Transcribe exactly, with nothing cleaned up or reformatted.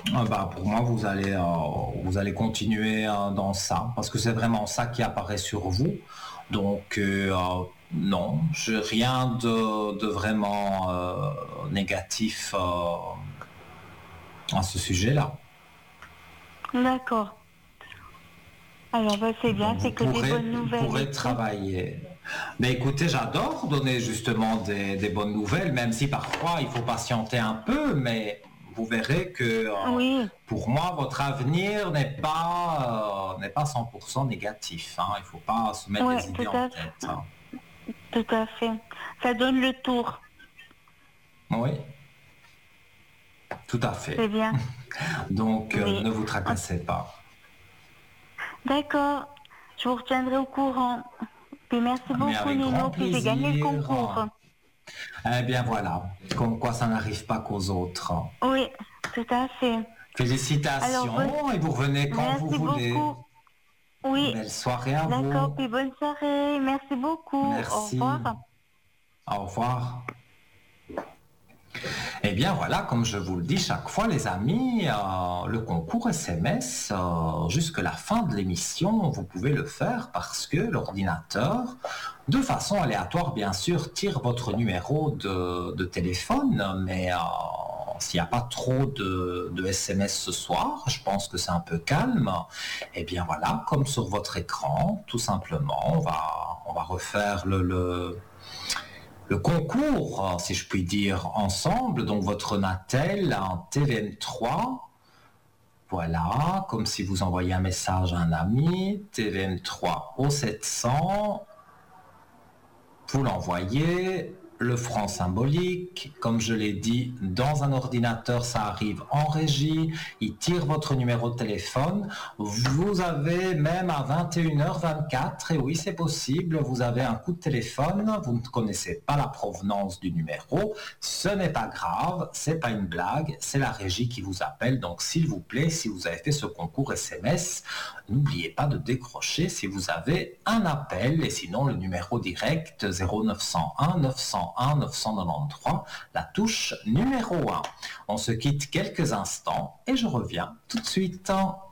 Ah bah, pour moi, vous allez, euh, vous allez continuer euh, dans ça, parce que c'est vraiment ça qui apparaît sur vous. Donc, euh, euh, non, je, rien de, de vraiment euh, négatif euh, à ce sujet-là. D'accord. Alors, bah, c'est bien, Donc, vous c'est que des pourrez, bonnes nouvelles et pourrez tout. travailler. Mais écoutez, j'adore donner justement des, des bonnes nouvelles, même si parfois il faut patienter un peu, mais vous verrez que euh, Oui, pour moi, votre avenir n'est pas, euh, n'est pas cent pour cent négatif, hein. Il ne faut pas se mettre ouais, des idées tout en à tête, fait, hein. tout à fait. Ça donne le tour. Oui, tout à C'est fait. bien. Donc, euh, Oui. ne vous En- tracassez pas. D'accord. Je vous retiendrai au courant. Puis merci Mais beaucoup, avec grand Nino. Puis j'ai gagné le plaisir. concours. Eh bien voilà, comme quoi ça n'arrive pas qu'aux autres. Oui, tout à fait. Alors, bonne... Félicitations et vous revenez quand vous merci voulez. beaucoup. Oui, Belle soirée à d'accord. vous. Puis bonne soirée. Merci beaucoup. Au Merci. revoir. Au revoir. Eh bien voilà, comme je vous le dis chaque fois les amis, euh, le concours S M S, euh, jusque la fin de l'émission, vous pouvez le faire parce que l'ordinateur, de façon aléatoire bien sûr, tire votre numéro de, de téléphone, mais euh, s'il n'y a pas trop de, de S M S ce soir, je pense que c'est un peu calme, eh bien voilà, comme sur votre écran, tout simplement, on va, on va refaire le... le le concours, si je puis dire, ensemble. Donc votre Natel, un T V M trois, voilà, comme si vous envoyez un message à un ami, T V M trois au sept cents, vous l'envoyez, le franc symbolique, comme je l'ai dit, dans un ordinateur, ça arrive en régie, il tire votre numéro de téléphone, vous avez même à vingt et une heures vingt-quatre, et oui c'est possible, vous avez un coup de téléphone, vous ne connaissez pas la provenance du numéro, ce n'est pas grave, c'est pas une blague, c'est la régie qui vous appelle, donc s'il vous plaît, si vous avez fait ce concours S M S, n'oubliez pas de décrocher si vous avez un appel, et sinon le numéro direct zéro neuf cent un neuf cent un neuf cent quatre-vingt-treize, la touche numéro un. On se quitte quelques instants et je reviens tout de suite.